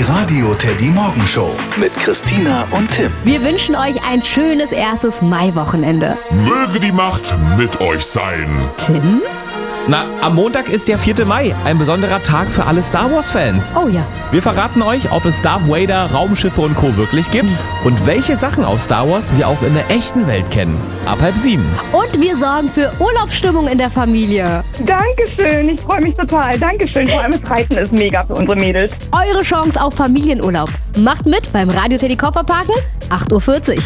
Radio Teddy Morgenshow mit Christina und Tim. Wir wünschen euch ein schönes erstes Maiwochenende. Möge die Macht mit euch sein. Tim? Na, am Montag ist der 4. Mai, ein besonderer Tag für alle Star Wars-Fans. Oh ja. Wir verraten euch, ob es Darth Vader, Raumschiffe und Co. wirklich gibt und welche Sachen aus Star Wars wir auch in der echten Welt kennen. Ab 6:30. Und wir sorgen für Urlaubsstimmung in der Familie. Dankeschön, ich freue mich total. Dankeschön, vor allem das Reiten ist mega für unsere Mädels. Eure Chance auf Familienurlaub. Macht mit beim Radio Teddy Kofferparken, 8:40 Uhr.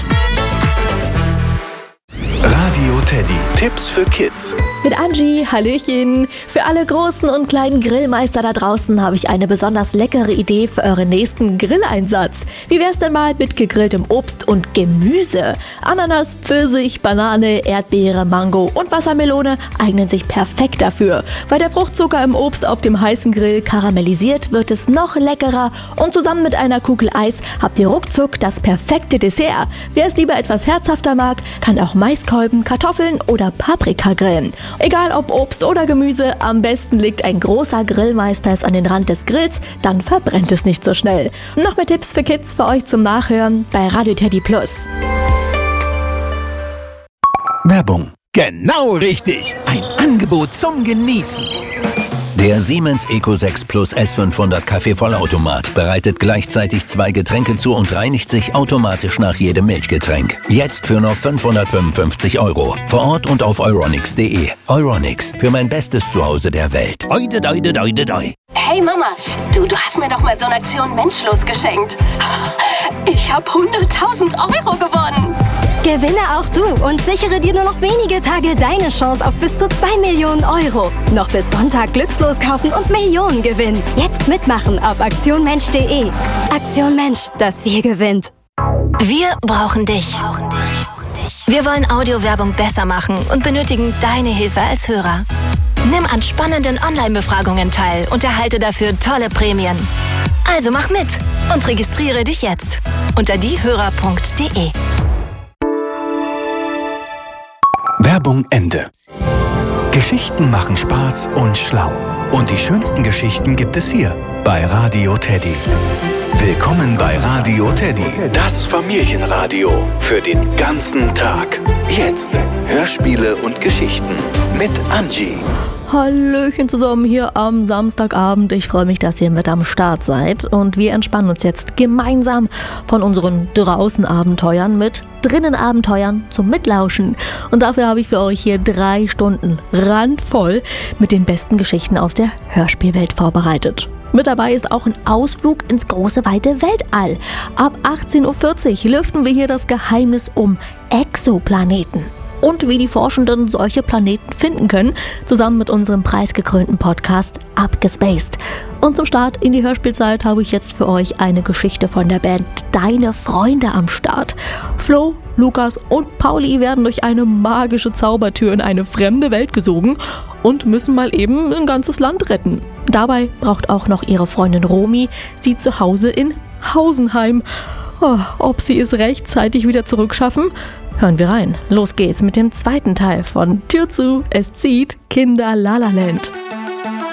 Radio Teddy, Tipps für Kids. Mit Angie, Hallöchen. Für alle großen und kleinen Grillmeister da draußen habe ich eine besonders leckere Idee für euren nächsten Grilleinsatz. Wie wär's denn mal mit gegrilltem Obst und Gemüse? Ananas, Pfirsich, Banane, Erdbeere, Mango und Wassermelone eignen sich perfekt dafür. Weil der Fruchtzucker im Obst auf dem heißen Grill karamellisiert, wird es noch leckerer und zusammen mit einer Kugel Eis habt ihr ruckzuck das perfekte Dessert. Wer es lieber etwas herzhafter mag, kann auch Maiskolben, Kartoffeln oder Paprika grillen. Egal ob Obst oder Gemüse, am besten legt ein großer Grillmeister es an den Rand des Grills, dann verbrennt es nicht so schnell. Noch mehr Tipps für Kids für euch zum Nachhören bei Radio Teddy Plus. Werbung. Genau richtig. Ein Angebot zum Genießen. Der Siemens Eco 6 Plus S500 Kaffeevollautomat bereitet gleichzeitig 2 Getränke zu und reinigt sich automatisch nach jedem Milchgetränk. Jetzt für nur 555 €. Vor Ort und auf euronics.de. Euronics, für mein bestes Zuhause der Welt. Oide, doide, doide, doi. Hey Mama, du hast mir doch mal so eine Aktion Menschlos geschenkt. Ich habe 100.000 € gewonnen. Gewinne auch du und sichere dir nur noch wenige Tage deine Chance auf bis zu 2 Millionen €. Noch bis Sonntag glückslos kaufen und Millionen gewinnen. Jetzt mitmachen auf aktionmensch.de. Aktion Mensch, das Wir gewinnt. Wir brauchen dich. Wir wollen Audiowerbung besser machen und benötigen deine Hilfe als Hörer. Nimm an spannenden Online-Befragungen teil und erhalte dafür tolle Prämien. Also mach mit und registriere dich jetzt unter diehörer.de. Werbung Ende. Geschichten machen Spaß und schlau. Und die schönsten Geschichten gibt es hier bei Radio Teddy. Willkommen bei Radio Teddy, das Familienradio für den ganzen Tag. Jetzt Hörspiele und Geschichten mit Angie. Hallöchen zusammen hier am Samstagabend. Ich freue mich, dass ihr mit am Start seid. Und wir entspannen uns jetzt gemeinsam von unseren Draußen-Abenteuern mit Drinnen-Abenteuern zum Mitlauschen. Und dafür habe ich für euch hier 3 Stunden randvoll mit den besten Geschichten aus der Hörspielwelt vorbereitet. Mit dabei ist auch ein Ausflug ins große, weite Weltall. Ab 18:40 Uhr lüften wir hier das Geheimnis um Exoplaneten. Und wie die Forschenden solche Planeten finden können, zusammen mit unserem preisgekrönten Podcast Abgespaced. Und zum Start in die Hörspielzeit habe ich jetzt für euch eine Geschichte von der Band Deine Freunde am Start. Flo, Lukas und Pauli werden durch eine magische Zaubertür in eine fremde Welt gesogen und müssen mal eben ein ganzes Land retten. Dabei braucht auch noch ihre Freundin Romy sie zu Hause in Hausenheim. Oh, ob sie es rechtzeitig wieder zurückschaffen? Hören wir rein. Los geht's mit dem zweiten Teil von Tür zu, es zieht Kinder La La Land.